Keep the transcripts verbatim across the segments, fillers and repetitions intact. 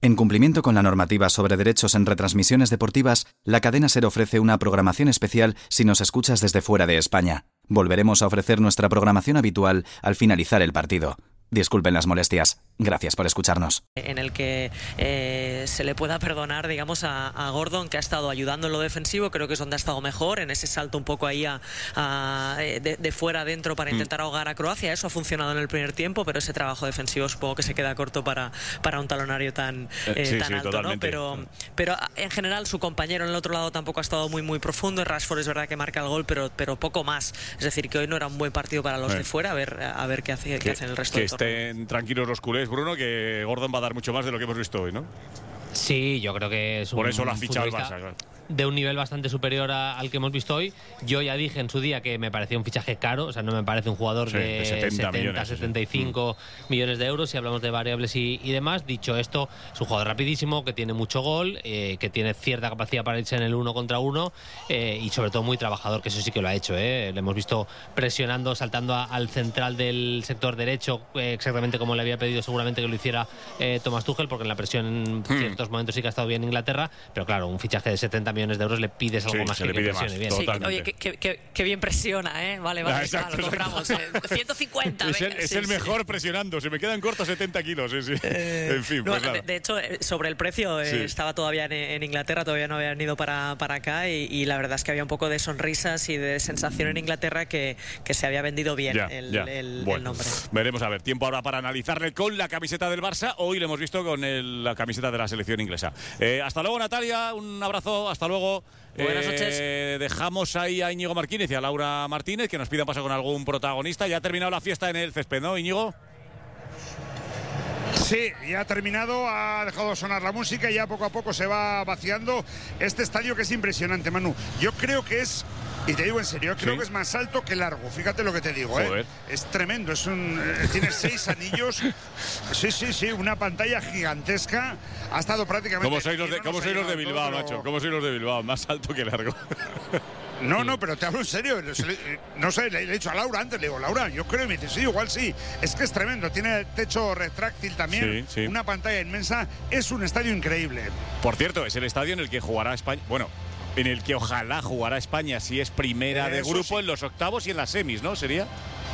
En cumplimiento con la normativa sobre derechos en retransmisiones deportivas, la cadena SER ofrece una programación especial si nos escuchas desde fuera de España. Volveremos a ofrecer nuestra programación habitual al finalizar el partido. Disculpen las molestias. Gracias por escucharnos. En el que eh, se le pueda perdonar, digamos, a, a Gordon, que ha estado ayudando en lo defensivo. Creo que es donde ha estado mejor, en ese salto un poco ahí a, a, de, de fuera adentro para intentar mm. ahogar a Croacia. Eso ha funcionado en el primer tiempo, pero ese trabajo defensivo supongo que se queda corto para, para un talonario tan, eh, sí, tan sí, alto, totalmente. ¿no? Pero, pero en general su compañero en el otro lado tampoco ha estado muy muy profundo. Rashford es verdad que marca el gol, pero, pero poco más. Es decir, que hoy no era un buen partido para los eh. de fuera. A ver, a ver qué, hace, qué hacen el resto del torneo. Estén tranquilos los culés, Bruno, que Gordon va a dar mucho más de lo que hemos visto hoy, ¿no? Sí, yo creo que es un Por eso lo ha fichado el Barça, claro. De un nivel bastante superior a, al que hemos visto hoy. Yo ya dije en su día que me parecía un fichaje caro, o sea, no me parece un jugador sí, de, de setenta, millones, setenta y cinco sí. millones de euros si hablamos de variables y, y demás. Dicho esto, es un jugador rapidísimo, que tiene mucho gol, eh, que tiene cierta capacidad para irse en el uno contra uno eh, y sobre todo muy trabajador, que eso sí que lo ha hecho. Eh. Le hemos visto presionando, saltando a, al central del sector derecho, eh, exactamente como le había pedido seguramente que lo hiciera eh, Thomas Tuchel, porque en la presión en hmm. ciertos momentos sí que ha estado bien Inglaterra, pero claro, un fichaje de setenta millones de euros le pides algo sí, más se que, le pide que presione más, bien. Sí, oye, que, que, que bien presiona, ¿eh? Vale, vale, ah, exacto, claro, lo compramos. Eh, ciento cincuenta. Es el, venga, es sí, el mejor sí. presionando. Se me quedan cortos setenta kilos. Sí, sí. Eh, en fin, no, pues de, de hecho, sobre el precio, eh, sí. estaba todavía en, en Inglaterra, todavía no habían ido para, para acá y, y la verdad es que había un poco de sonrisas y de sensación en Inglaterra que, que se había vendido bien ya, el, ya. El, bueno, el nombre. Veremos a ver. Tiempo ahora para analizarle con la camiseta del Barça. Hoy lo hemos visto con el, la camiseta de la selección inglesa. Eh, hasta luego, Natalia. Un abrazo. Hasta luego. Buenas noches. Eh, dejamos ahí a Íñigo Martínez y a Laura Martínez que nos pidan paso con algún protagonista. Ya ha terminado la fiesta en el césped, ¿no, Íñigo? Sí, ya ha terminado, ha dejado sonar la música y ya poco a poco se va vaciando este estadio que es impresionante, Manu. Yo creo que es, y te digo en serio, creo ¿Sí? que es más alto que largo. Fíjate lo que te digo, ¿eh? Es tremendo, es un, eh, tiene seis anillos. Sí, sí, sí, una pantalla gigantesca. Ha estado prácticamente... ¿Cómo sois los de, ¿cómo sois los de Bilbao, todo, macho? ¿Cómo sois los de Bilbao? Más alto que largo. No, no, pero te hablo en serio. No sé, le he dicho a Laura antes, le digo, Laura, yo creo, y me dice, sí, igual sí. Es que es tremendo, tiene techo retráctil también, sí, sí. una pantalla inmensa, es un estadio increíble. Por cierto, es el estadio en el que jugará España, bueno, en el que ojalá jugará España si es primera de grupo sí. en los octavos y en las semis, ¿no? ¿Sería?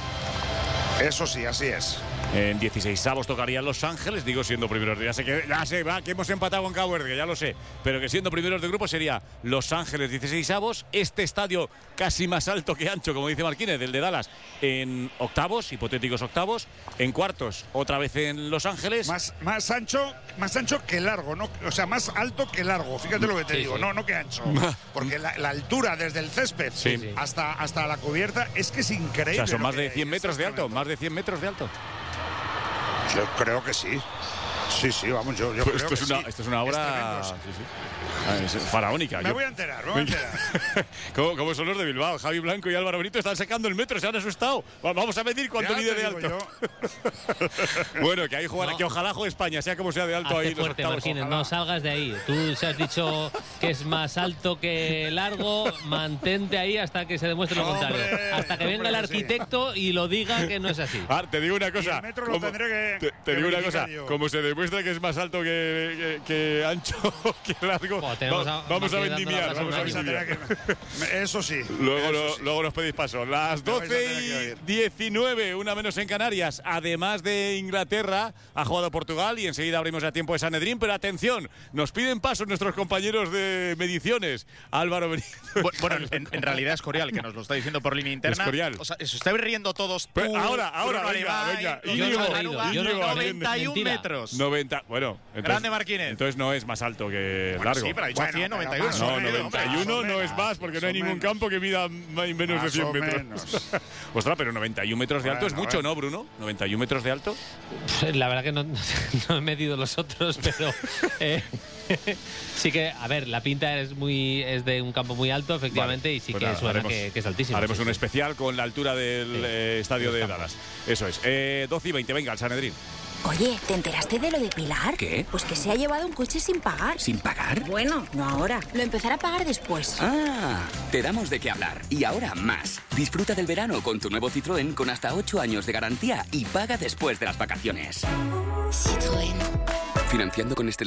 Eso sí, así es. En dieciseisavos tocarían Los Ángeles, digo siendo primeros de ya sé que ya sé, va, que hemos empatado con Cabo Verde, ya lo sé, pero que siendo primeros de grupo sería Los Ángeles dieciseisavos, este estadio casi más alto que ancho, como dice Martínez, del de Dallas, en octavos, hipotéticos octavos, en cuartos, otra vez en Los Ángeles. Más, más ancho, más ancho que largo, ¿no? O sea, más alto que largo, fíjate lo que te sí, digo, sí. no, no que ancho, porque la, la altura desde el césped sí. hasta, hasta la cubierta es que es increíble. O sea, son más de cien metros de alto, más de cien metros de alto. Yo creo que sí. Sí, sí, vamos, yo, yo pues creo esto que es una, sí. Esto es una obra sí, sí. Ah, es faraónica. Me yo... voy a enterar, me voy a enterar. ¿Cómo, ¿Cómo son los de Bilbao? Javi Blanco y Álvaro Benito están sacando el metro, se han asustado. Vamos a medir cuánto mide de alto. Bueno, que ahí jugará, no. que ojalá juegue España, sea como sea de alto. Hazte ahí. Fuerte, Martínez, no salgas de ahí. Tú se has dicho que es más alto que largo, mantente ahí hasta que se demuestre lo contrario. Hombre, hasta que venga hombre, el arquitecto sí. y lo diga que no es así. Ah, te digo una cosa. Y el metro lo tendré que, te, te que digo una cosa. Yo. Como se demuestra que es más alto que, que, que ancho, que largo, oh, va, a, vamos a vendimiar. Vamos a vendimiar. Eso sí. Luego, eso lo, sí. luego nos pedís paso. Las doce y diecinueve, una menos en Canarias. Además de Inglaterra, ha jugado Portugal y enseguida abrimos a tiempo de Sanedrín. Pero atención, nos piden paso nuestros compañeros de mediciones. Álvaro Benito. Bueno, en, en realidad es Corial, que nos lo está diciendo por línea interna. Es Corial. O sea, os estáis riendo todos. Pero ahora, ahora, venga, venga. Íñigo, noventa y uno metros. noventa, bueno. Entonces, Grande Martínez. Entonces no es más alto que bueno, largo. Sí, pero ha dicho bueno, cien, noventa y uno. No, noventa y uno no es más, porque no hay ningún campo que mida menos de cien metros. Ostras, pero noventa y uno metros de alto bueno, es mucho, ¿no, Bruno? noventa y uno metros de alto. La verdad que no, no he medido los otros, pero eh, sí que, a ver, la pinta es muy es de un campo muy alto, efectivamente, vale, y sí pues que nada, suena haremos, que, que es altísimo. Haremos sí, un sí. especial con la altura del sí, eh, estadio de Dallas. Eso es. Eh, doce y veinte, venga, al Sanedrín. Oye, ¿te enteraste de lo de Pilar? ¿Qué? Pues que se ha llevado un coche sin pagar. ¿Sin pagar? Bueno, no ahora. Lo empezará a pagar después. Ah, te damos de qué hablar. Y ahora más. Disfruta del verano con tu nuevo Citroën con hasta ocho años de garantía y paga después de las vacaciones. Citroën. Financiando con este